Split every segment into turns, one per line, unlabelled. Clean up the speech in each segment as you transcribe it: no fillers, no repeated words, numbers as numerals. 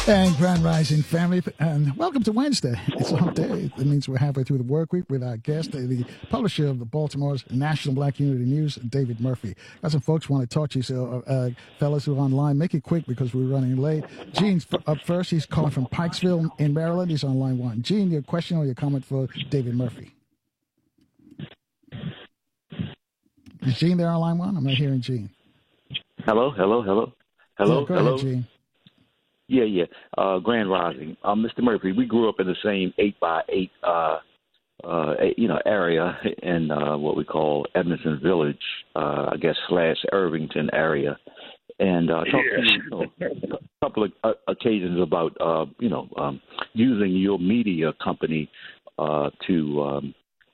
And Grand Rising family, and welcome to Wednesday. It's hump day. That means we're halfway through the work week with our guest, the publisher of the Baltimore's National Black Unity News, David Murphy. Got some folks want to talk to you, so fellas who are online, make it quick because we're running late. Gene's up first. He's calling from Pikesville in Maryland. He's on line one. Gene, your question or your comment for David Murphy? Is Gene there on line one? I'm not hearing Gene.
Hello.
Yeah, go ahead, Gene.
Yeah. Grand Rising. Mr. Murphy, we grew up in the same 8x8, area in what we call Edmondson Village, I guess / Irvington area, and talked to you a couple of occasions about using your media company to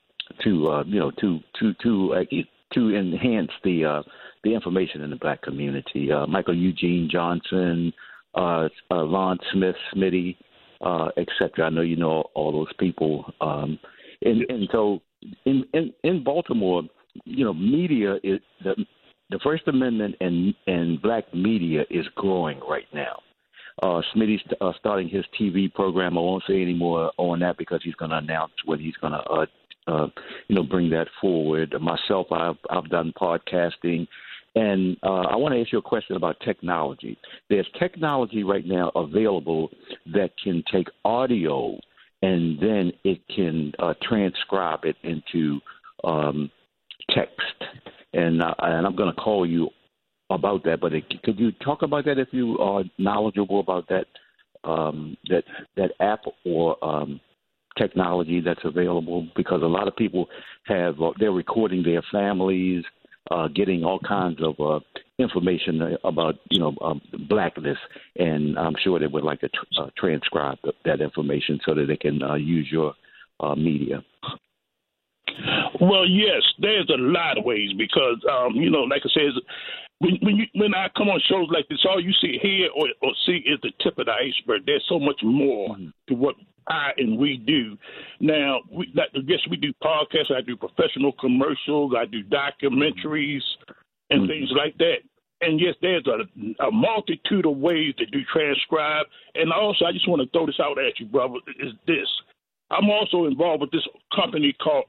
enhance the information in the black community. Michael Eugene Johnson. Lon Smith, Smitty, etc. I know you know all those people, and so in Baltimore, media is the First Amendment and black media is growing right now. Smitty's starting his TV program. I won't say any more on that because he's going to announce when he's going to bring that forward. Myself, I've done podcasting. And I want to ask you a question about technology. There's technology right now available that can take audio and then it can transcribe it into text. And I'm going to call you about that. But could you talk about that if you are knowledgeable about that that app or technology that's available? Because a lot of people they're recording their families. Getting all kinds of information about, blackness, and I'm sure they would like to transcribe that information so that they can use your media.
Well, yes, there's a lot of ways because, like I said, when I come on shows like this, all you see here or see is the tip of the iceberg. There's so much more to what we do. Now, we do podcasts. I do professional commercials. I do documentaries and things like that. And yes, there's a multitude of ways to do transcribe. And also, I just want to throw this out at you, brother, is this. I'm also involved with this company called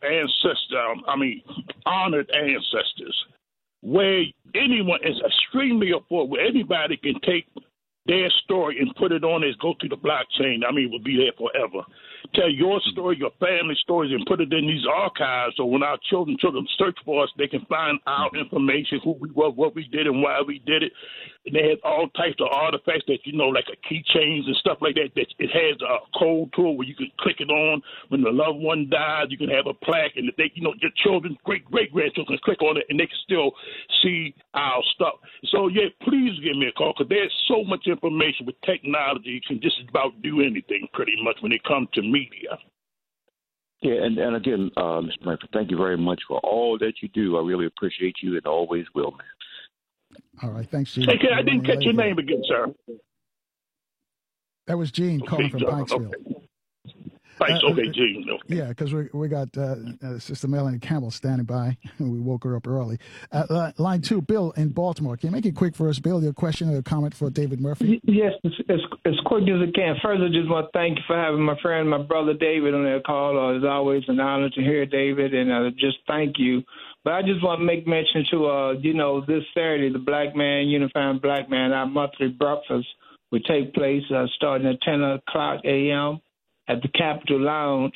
Honored Ancestors, where anyone is extremely affordable, where anybody can take their story and put it on go to the blockchain. It will be there forever. Tell your story, your family stories, and put it in these archives so when our children search for us, they can find our information, who we were, what we did, and why we did it. And they have all types of artifacts that, like a keychains and stuff like that. That it has a code to it where you can click it on when the loved one dies. You can have a plaque, and your children, great-grandchildren can click on it, and they can still see our stuff. So, yeah, please give me a call because there's so much information with technology. You can just about do anything pretty much when it comes to media.
Yeah, and again, Mr. Murphy, thank you very much for all that you do. I really appreciate you and always will, man.
All right, thanks, Gene.
Hey, I didn't catch your name again, sir.
That was Gene calling from Pikesville.
Okay, Gene. Okay.
Yeah, because we got Sister Melanie Campbell standing by. We woke her up early. Line 2, Bill in Baltimore. Can you make it quick for us, Bill? Your question or a comment for David Murphy?
Yes, as quick as I can. First, I just want to thank you for having my friend, my brother David, on that call. It's always an honor to hear David, and just thank you. But I just want to make mention to, this Saturday, the Black Man, Unifying Black Man, our monthly breakfast will take place starting at 10 o'clock a.m. at the Capitol Lounge,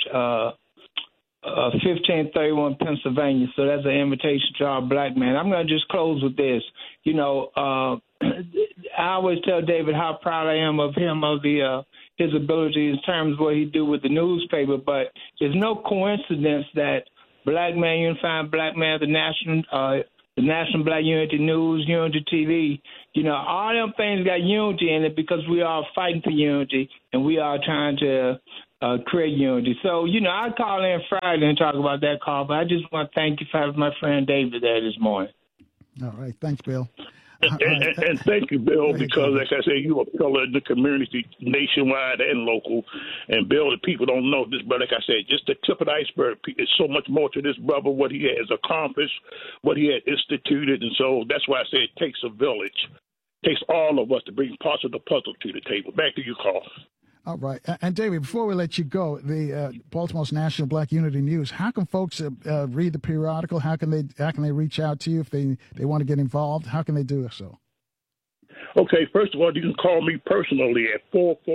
1531 Pennsylvania. So that's an invitation to our black man. I'm going to just close with this. I always tell David how proud I am of him, of his ability in terms of what he do with the newspaper. But there's no coincidence that Black Man, Unifying Black Man, the National Black Unity News, Unity TV, all them things got unity in it because we are fighting for unity and we are trying to create unity. So, I'll call in Friday and talk about that call, but I just want to thank you for having my friend David there this morning.
All right. Thanks, Bill.
And thank you, Bill, because, like I said, you are a pillar in the community nationwide and local. And, Bill, the people don't know this, but like I said, just the tip of the iceberg. There's so much more to this brother, what he has accomplished, what he had instituted. And so that's why I say it takes a village. takes all of us to bring parts of the puzzle to the table. Back to you, Carl.
All right. And David, before we let you go, the Baltimore's National Black Unity News, how can folks read the periodical? How can they reach out to you if they want to get involved? How can they do so?
Okay, first of all, you can call me personally at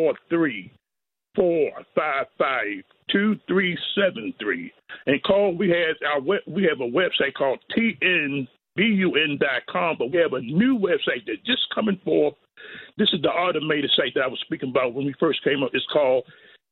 443-455-2373. And call, we have a website called TNBUN.com, but we have a new website that's just coming forth. This is the automated site that I was speaking about when we first came up. It's called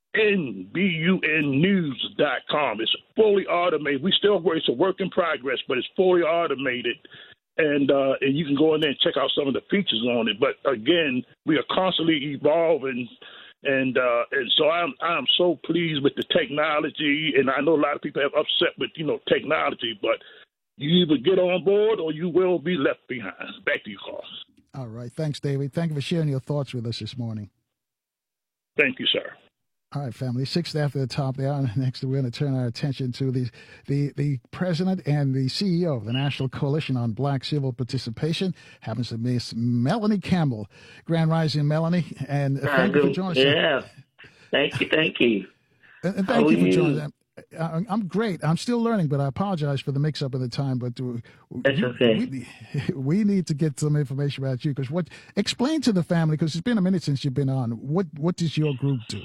NBUNnews.com. It's fully automated. It's a work in progress, but it's fully automated. And you can go in there and check out some of the features on it. But again, we are constantly evolving, and so I'm so pleased with the technology. And I know a lot of people have upset with technology, but you either get on board or you will be left behind. Back to you, Carl.
All right, thanks, David. Thank you for sharing your thoughts with us this morning.
Thank you, sir.
All right, family. 6 after the top of the hour. Next, we're going to turn our attention to the president and the CEO of the National Coalition on Black Civil Participation. Happens to be Miss Melanie Campbell. Grand Rising, Melanie, and thank you for joining us.
Yeah, thank you.
And thank you for joining us. I'm great. I'm still learning, but I apologize for the mix-up of the time. But
that's okay.
We need to get some information about you because explain to the family, because it's been a minute since you've been on. What does your group do?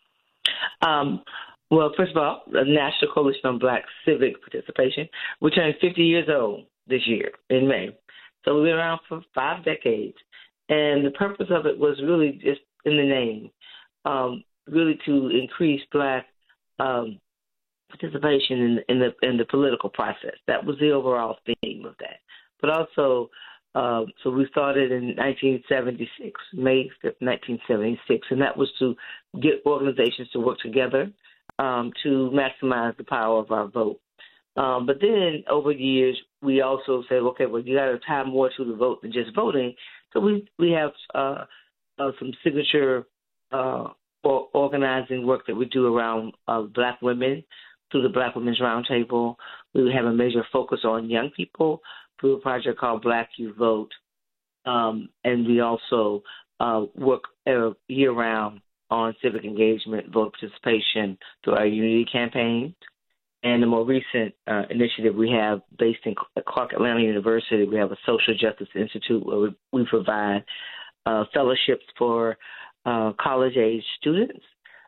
Well, first of all, the National Coalition on Black Civic Participation, we turned 50 years old this year in May. So we've been around for 5 decades. And the purpose of it was really just in the name, really to increase Black participation in the political process. That was the overall theme of that. But also, so we started in 1976, May 5th, 1976, and that was to get organizations to work together to maximize the power of our vote. But then over the years, we also said, okay, well, you got to tie more to the vote than just voting. So we have some signature organizing work that we do around Black women through the Black Women's Roundtable. We have a major focus on young people through a project called Black You Vote. And we also work year-round on civic engagement, voter participation through our Unity campaign. And the more recent initiative we have based in Clark Atlanta University, we have a Social Justice Institute where we provide fellowships for college-age students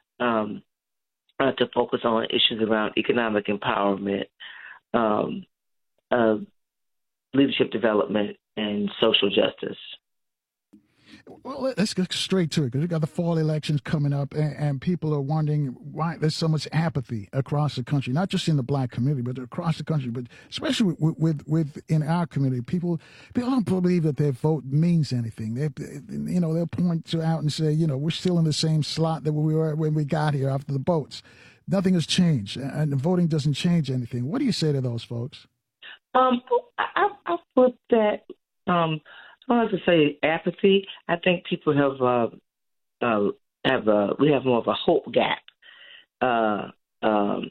to focus on issues around economic empowerment, leadership development, and social justice.
Well, let's get straight to it because we got the fall elections coming up, and people are wondering why there's so much apathy across the country, not just in the Black community, but across the country, but especially within our community. People don't believe that their vote means anything. They'll point out and say, we're still in the same slot that we were when we got here after the votes. Nothing has changed, and the voting doesn't change anything. What do you say to those folks?
I put that. I don't have to say apathy. I think people we have more of a hope gap, and so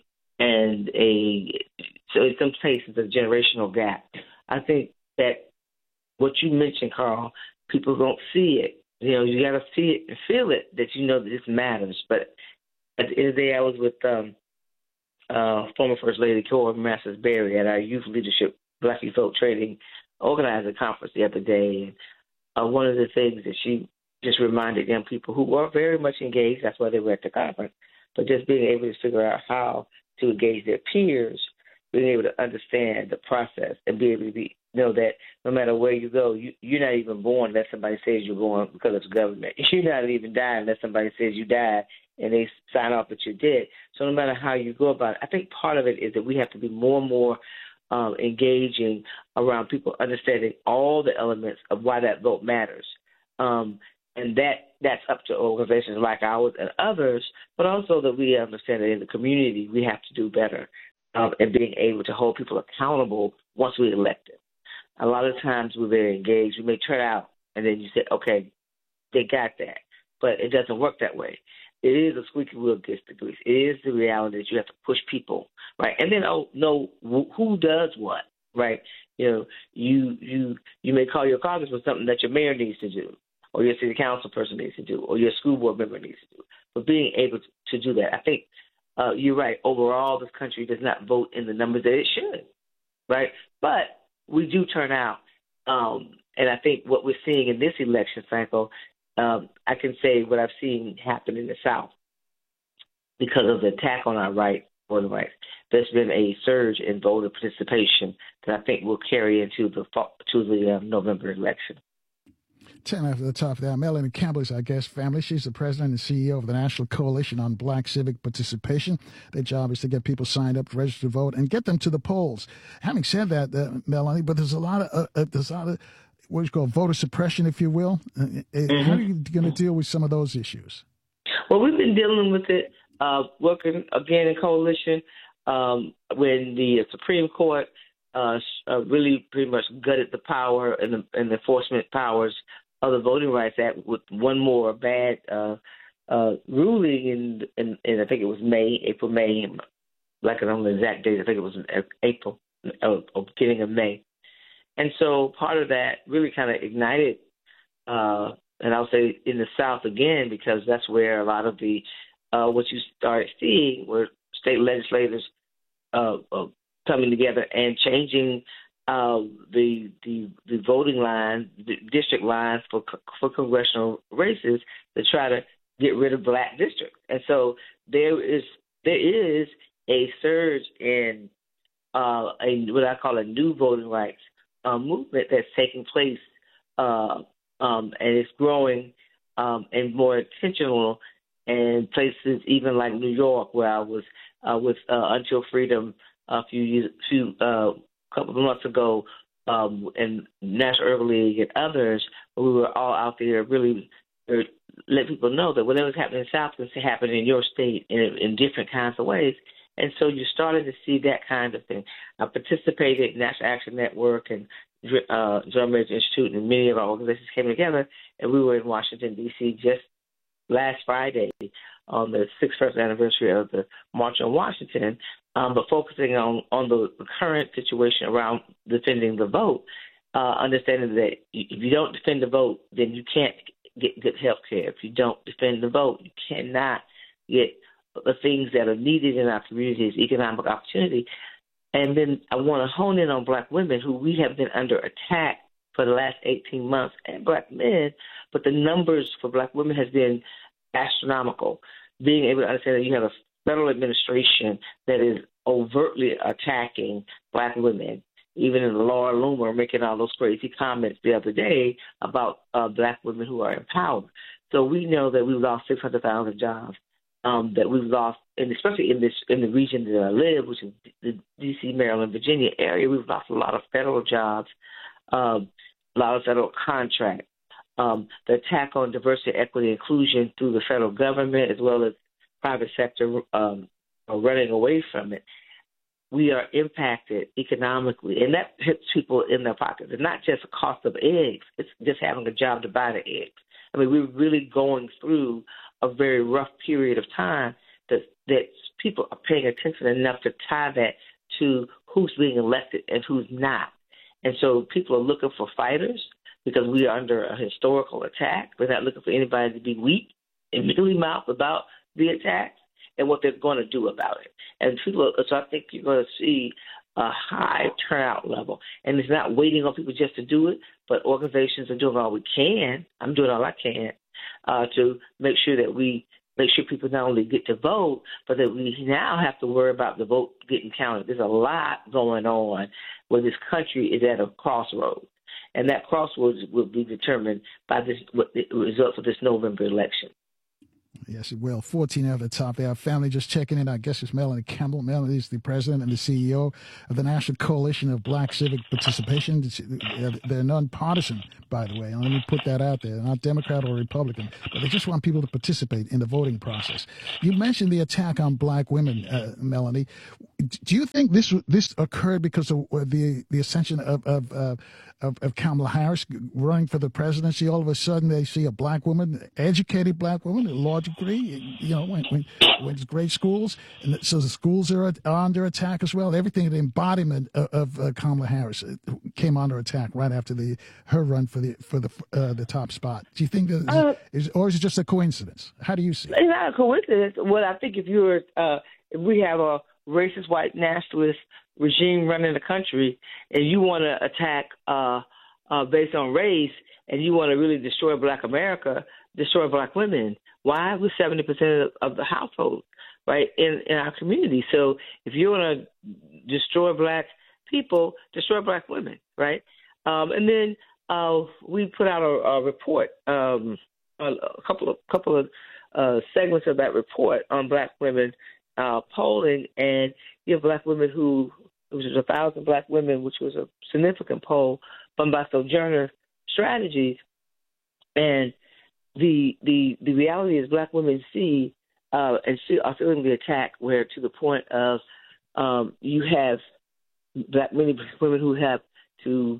in some cases a generational gap. I think that what you mentioned, Carl, people don't see it. You got to see it and feel it that that this matters. But at the end of the day, I was with former First Lady Cora Masters Berry at our Youth Leadership Black Youth Vote Training Organizer Conference the other day. And one of the things that she just reminded young people who were very much engaged, that's why they were at the conference, but just being able to figure out how to engage their peers, being able to understand the process and be able to know that no matter where you go, you're not even born unless somebody says you're born because it's government. You're not even dying unless somebody says you died and they sign off that you did. So no matter how you go about it, I think part of it is that we have to be more and more engaging around people understanding all the elements of why that vote matters. And that's up to organizations like ours and others, but also that we understand that in the community we have to do better in being able to hold people accountable once we elect them. A lot of times we're very engaged. We may turn out and then you say, okay, they got that, but it doesn't work that way. It is a squeaky wheel gets the grease. It is the reality that you have to push people, right? And then know who does what, right? You may call your caucus for something that your mayor needs to do, or your city council person needs to do, or your school board member needs to do. But being able to do that, I think you're right. Overall, this country does not vote in the numbers that it should, right? But we do turn out, and I think what we're seeing in this election, Franco, I can say what I've seen happen in the South because of the attack on our voting rights. There's been a surge in voter participation that I think will carry into the November election.
10 after the top of that, Melanie Campbell is our guest family. She's the president and CEO of the National Coalition on Black Civic Participation. Their job is to get people signed up, register to vote, and get them to the polls. Having said that, Melanie, but there's a lot of what you call voter suppression, if you will. How are you going to deal with some of those issues?
Well, we've been dealing with it, working again in coalition when the Supreme Court really pretty much gutted the power and the enforcement powers of the Voting Rights Act with one more bad ruling in I think it was April, May, like I don't know the exact date. I think it was in April or beginning of May. And so part of that really kind of ignited, and I'll say in the South again, because that's where a lot of the what you started seeing were state legislators coming together and changing the voting line, the district lines for congressional races to try to get rid of black districts. And so there is a surge in what I call a new voting rights movement that's taking place, and it's growing and more intentional in places even like New York, where I was with Until Freedom a couple of months ago, and National Urban League and others. We were all out there really let people know that whatever's happening in the South can happen in your state in different kinds of ways. And so you're starting to see that kind of thing. I participated in National Action Network and John Major Institute, and many of our organizations came together, and we were in Washington, D.C. just last Friday on the 61st anniversary of the March on Washington, but focusing on the current situation around defending the vote, understanding that if you don't defend the vote, then you can't get good health care. If you don't defend the vote, you cannot get the things that are needed in our communities, economic opportunity. And then I want to hone in on black women who we have been under attack for the last 18 months, and black men, but the numbers for black women has been astronomical. Being able to understand that you have a federal administration that is overtly attacking black women, even in Laura Loomer making all those crazy comments the other day about black women who are in power. So we know that we've lost 600,000 jobs. That we've lost, and especially in the region that I live, which is the D.C., Maryland, Virginia area, we've lost a lot of federal jobs, a lot of federal contracts. The attack on diversity, equity, inclusion through the federal government as well as private sector are running away from it. We are impacted economically, and that hits people in their pockets. It's not just the cost of eggs; it's just having a job to buy the eggs. I mean, we're really going through a very rough period of time that people are paying attention enough to tie that to who's being elected and who's not. And so people are looking for fighters because we are under a historical attack. We're not looking for anybody to be weak and mealy-mouthed about the attacks and what they're going to do about it. And so I think you're going to see a high turnout level. And it's not waiting on people just to do it, but organizations are doing all we can. I'm doing all I can to make sure people not only get to vote, but that we now have to worry about the vote getting counted. There's a lot going on where this country is at a crossroads, and that crossroads will be determined by the results of this November election.
Yes, it will. 14 at the top there. Our family just checking in. I guess it's Melanie Campbell. Melanie is the president and the CEO of the National Coalition of Black Civic Participation. They're nonpartisan, by the way. Let me put that out there. They're not Democrat or Republican, but they just want people to participate in the voting process. You mentioned the attack on black women, Melanie. Do you think this occurred because of the ascension of of Kamala Harris running for the presidency. All of a sudden, they see a black woman, educated black woman, a law degree, went to great schools. And so the schools are under attack as well. Everything, the embodiment of Kamala Harris came under attack right after her run for the top spot. Do you think that or is it just a coincidence? How do you see it?
It's not a coincidence. Well, I think if we have a racist white nationalist regime running the country, and you want to attack based on race, and you want to really destroy Black America, destroy Black women. Why? We're 70% of the household, right, in our community. So if you want to destroy Black people, destroy Black women, right? And then we put out a report, a couple of segments of that report on Black women polling, and you have Black women it was 1,000 Black women, which was a significant poll from by Sojourner Strategies. And the reality is Black women see are feeling the attack, where to the point of you have many women who have to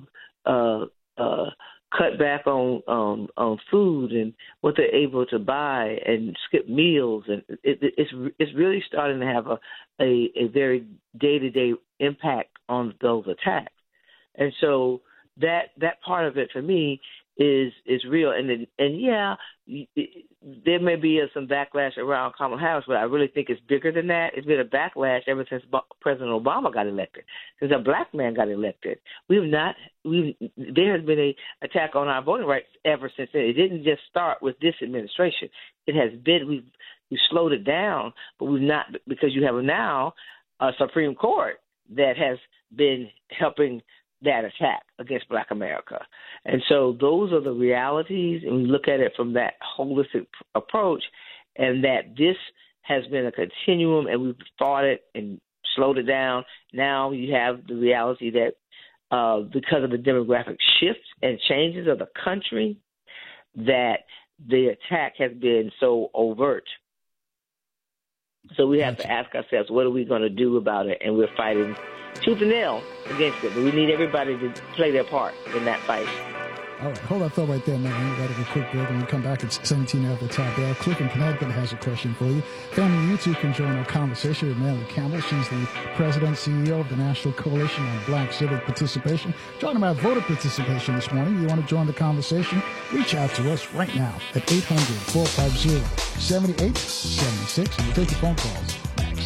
cut back on food and what they're able to buy and skip meals, and it's really starting to have a very day-to-day impact on those attacks. And so that part of it for me is real. And yeah, there may be some backlash around Kamala Harris, but I really think it's bigger than that. It's been a backlash ever since President Obama got elected, since a Black man got elected. There has been an attack on our voting rights ever since then. It didn't just start with this administration. It has been, we've slowed it down, but we've not, because you have now a Supreme Court that has been helping that attack against Black America. And so those are the realities, and we look at it from that holistic approach, and that this has been a continuum, and we've fought it and slowed it down. Now you have the reality that because of the demographic shifts and changes of the country, that the attack has been so overt. So we have to ask ourselves, what are we going to do about it? And we're fighting tooth and nail against it. But we need everybody to play their part in that fight.
All right, hold that thought right there, man. We've got to get a quick break. When we come back, it's 17 at the top there. Cliff in Connecticut has a question for you. Family, you too can join our conversation with Melanie Campbell. She's the president and CEO of the National Coalition on Black Civic Participation. Talking about voter participation this morning. You want to join the conversation? Reach out to us right now at 800-450-7876, and we'll take your phone calls.